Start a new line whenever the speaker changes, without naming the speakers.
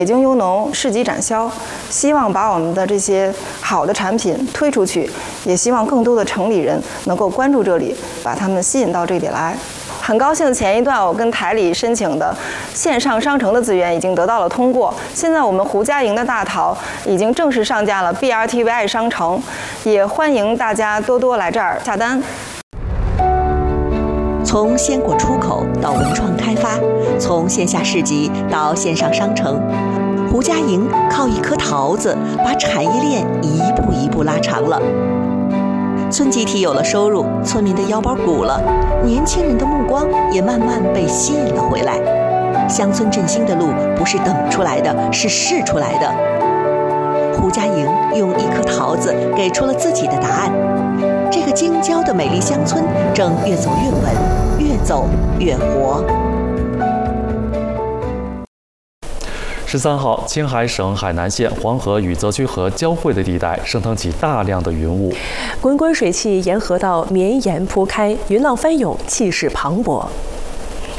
北京优农市集展销，希望把我们的这些好的产品推出去，也希望更多的城里人能够关注这里，把他们吸引到这里来。很高兴前一段我跟台里申请的线上商城的资源已经得到了通过，现在我们胡家营的大桃已经正式上架了 BRTVI 商城，也欢迎大家多多来这儿下单。
从鲜果出口到文创开发，从线下市集到线上商城，胡家营靠一颗桃子把产业链一步一步拉长了。村集体有了收入，村民的腰包鼓了，年轻人的目光也慢慢被吸引了回来。乡村振兴的路不是等出来的，是试出来的。胡家营用一颗桃子给出了自己的答案。这个京郊的美丽乡村正越走越稳，越走越活。
13号，青海省海南县黄河与泽区河交汇的地带升腾起大量的云雾，
滚滚水汽沿河道绵延铺开，云浪翻涌，气势磅礴。